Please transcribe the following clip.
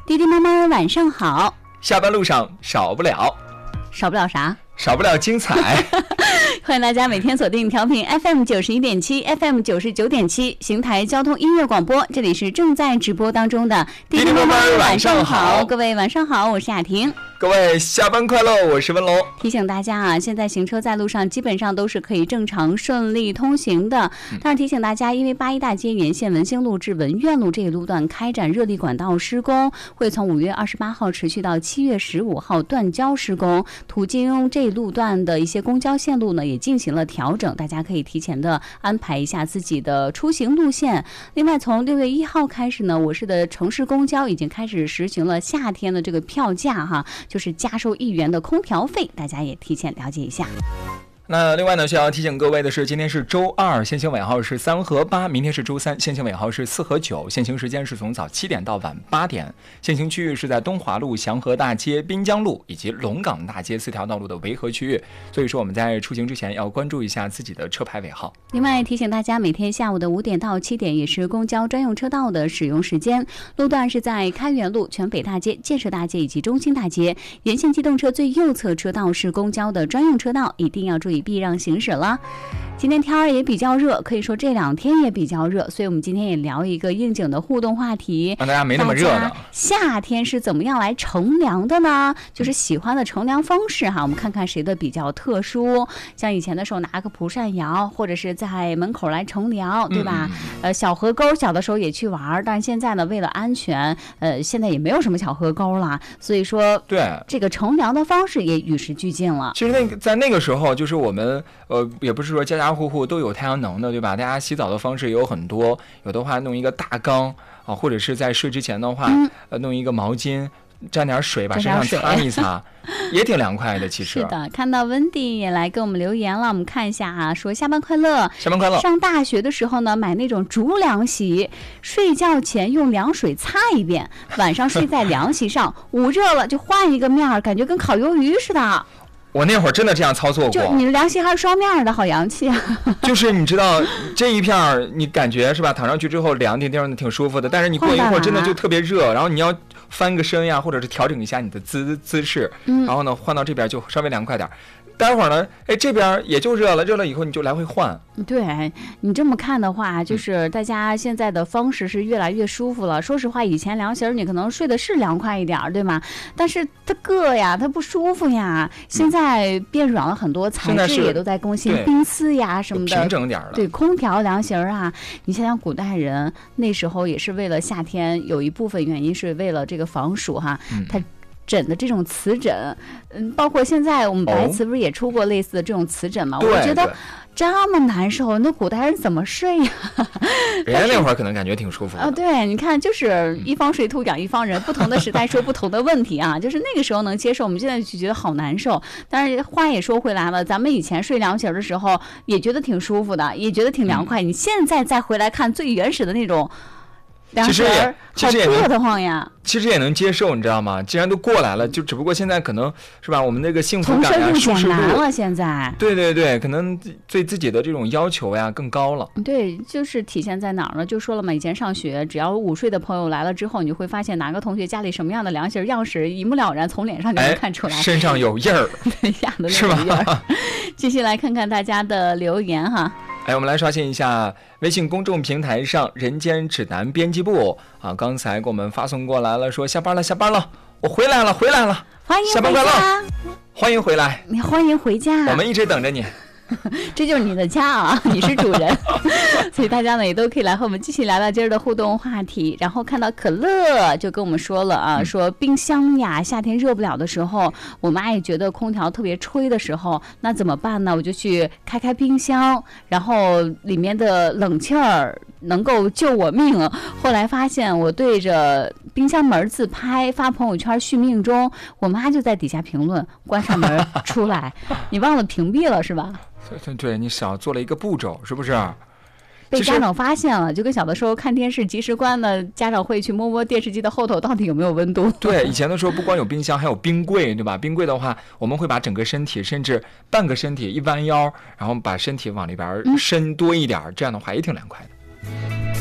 弟弟妹妹晚上好。 下班路上少不了啥？ 少不了精彩。 欢迎大家每天锁定调频 FM 91.7 FM 99.7邢台交通音乐广播，这里是正在直播当中的弟弟妹妹晚上好。 各位晚上好，我是雅婷。 各位下班快乐，我是文龙。 提醒大家啊，现在行车在路上基本上都是可以正常顺利通行的。但是提醒大家，因为81大街沿线文兴路至文苑路这一路段开展热力管道施工，会从5月28号持续到7月15号断交施工。途经这一路段的一些公交线路呢，也进行了调整，大家可以提前的安排一下自己的出行路线。另外，从6月1号开始呢，我市的城市公交已经开始实行了夏天的这个票价哈。就是加收1元的空调费，大家也提前了解一下。 那另外呢，需要提醒各位的是，今天是周二，限行尾号是3和8；明天是周三，限行尾号是4和9。限行时间是从早7点到晚8点。限行区域是在东华路、祥和大街、滨江路以及龙岗大街4条道路的围合区域。所以说我们在出行之前要关注一下自己的车牌尾号。 另外提醒大家，每天下午的5点到7点也是公交专用车道的使用时间。路段是在开元路、全北大街、建设大街以及中心大街。沿线机动车最右侧车道是公交的专用车道，一定要注意避让行驶了。今天天儿也比较热，可以说这2天也比较热，所以我们今天也聊一个应景的互动话题， 让大家没那么热的。 夏天是怎么样来乘凉的呢？就是喜欢的乘凉方式哈，我们看看谁的比较特殊。像以前的时候拿个蒲扇摇，或者是在门口来乘凉，对吧？小河沟小的时候也去玩，但是现在呢，为了安全，现在也没有什么小河沟了，所以说对这个乘凉的方式也与时俱进了。 其实在那个时候，就是我们也不是说家户户都有太阳能的，对吧？大家洗澡的方式也有很多，有的话弄一个大缸啊，或者是在睡之前的话，弄一个毛巾，沾点水把身上擦一擦，也挺凉快的。其实是的，看到温迪也来给我们留言了，我们看一下啊，说下班快乐， 下班快乐。 上大学的时候呢，买那种竹凉席，睡觉前用凉水擦一遍，晚上睡在凉席上，捂热了就换一个面儿，感觉跟烤鱿鱼似的。 我那会儿真的这样操作过， 就你的凉席还是双面的，好洋气啊！ 就是你知道这一片你感觉是吧？躺上去之后凉挺地挺舒服的，但是你过一会儿真的就特别热，然后你要翻个身呀，或者是调整一下你的姿势，然后呢换到这边就稍微凉快点。待会儿呢，这边也就热了以后你就来回换。对， 你这么看的话，就是大家现在的方式是越来越舒服了。说实话，以前凉席你可能睡的是凉快一点，对吗？但是它硌呀，它不舒服呀。现在变软了很多，材质也都在更新，冰丝呀什么的， 平整点了。 对，空调凉席啊，你想想古代人那时候也是为了夏天，有一部分原因是为了这个防暑哈，它枕的这种瓷枕，包括现在我们白瓷不是也出过类似的这种瓷枕吗？我觉得这么难受，那古代人怎么睡呀？ 人家那会儿可能感觉挺舒服的。 对，你看，就是一方水土养一方人，不同的时代说不同的问题啊。就是那个时候能接受，我们现在就觉得好难受。但是话也说回来了，咱们以前睡凉席的时候也觉得挺舒服的，也觉得挺凉快。你现在再回来看最原始的那种凉席，好硌得慌呀。 其实也能接受，你知道吗？既然都过来了，就只不过现在可能是吧，我们那个幸福感呀、舒适度了，现在对，可能对自己的这种要求呀更高了。 对，就是体现在哪儿呢？就说了嘛，以前上学，只要午睡的朋友来了之后，你就会发现哪个同学家里什么样的凉席样式，一目了然，从脸上就能看出来， 身上有印儿， 是吧？继续来看看大家的留言哈。 我们来刷新一下微信公众平台上人间指南编辑部啊，刚才给我们发送过来了，说下班了，我回来了， 欢迎下班快乐，欢迎回来， 你欢迎回家， 我们一直等着你。 这就是你的家啊，你是主人。所以大家呢也都可以来和我们继续聊聊今儿的互动话题。然后看到可乐就跟我们说了啊，说冰箱呀，夏天热不了的时候，我妈也觉得空调特别吹的时候，那怎么办呢？我就去开冰箱，然后里面的冷气儿能够救我命。后来发现我对着冰箱门自拍发朋友圈续命中，我妈就在底下评论关上门出来，你忘了屏蔽了是吧？ 对，你少做了一个步骤，是不是？ 被家长发现了，就跟小的时候看电视及时关的，家长会去摸摸电视机的后头到底有没有温度。 对，以前的时候不光有冰箱，还有冰柜，对吧？冰柜的话，我们会把整个身体甚至半个身体一弯腰，然后把身体往里边伸多一点，这样的话也挺凉快的。